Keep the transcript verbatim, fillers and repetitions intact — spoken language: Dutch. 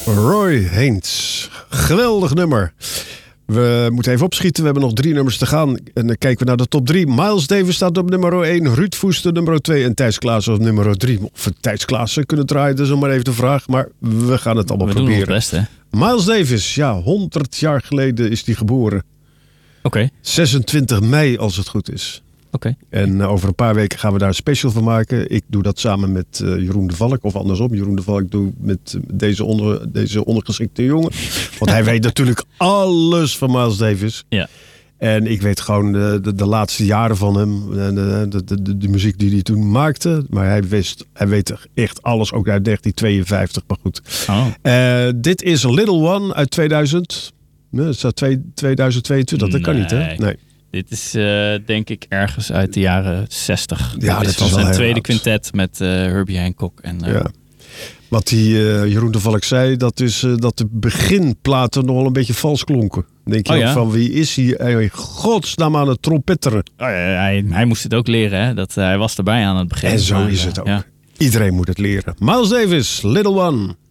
Roy Haynes. Geweldig nummer. We moeten even opschieten. We hebben nog drie nummers te gaan. En dan kijken we naar de top drie. Miles Davis staat op nummer één. Ruud Voester nummer twee. En Thijs Klaassen op nummer drie. Of we Thijs Klaassen kunnen draaien, dat is nog maar even de vraag. Maar we gaan het allemaal we proberen. Doen het best, hè? Miles Davis, ja, honderd jaar geleden is hij geboren. Oké. Okay. zesentwintig mei, als het goed is. Oké. Okay. En uh, over een paar weken gaan we daar een special van maken. Ik doe dat samen met uh, Jeroen de Valk. Of andersom, Jeroen de Valk doe met uh, deze, onder, deze ondergeschikte jongen. Want hij weet natuurlijk alles van Miles Davis. Ja. En ik weet gewoon de, de, de laatste jaren van hem. De, de, de, de, de muziek die hij toen maakte. Maar hij, wist, hij weet echt alles, ook uit negentien tweeënvijftig. Maar goed. Oh. Uh, dit is Little One uit tweeduizend. Nee, het staat tweeduizend tweeëntwintig, dat nee. kan niet, hè? Nee. Dit is uh, denk ik ergens uit de jaren zestig. Ja, dat is is van zijn tweede oud. quintet met uh, Herbie Hancock. En, uh, ja. Wat die uh, Jeroen de Valk zei, dat is uh, dat de beginplaten nog wel een beetje vals klonken. Dan denk je oh, ook ja? van, wie is hij in godsnaam aan het trompetteren? Oh, ja, hij, hij moest het ook leren, hè? Dat, uh, hij was erbij aan het begin. En zo maar, is het ook. Ja. Iedereen moet het leren. Miles Davis, Little One.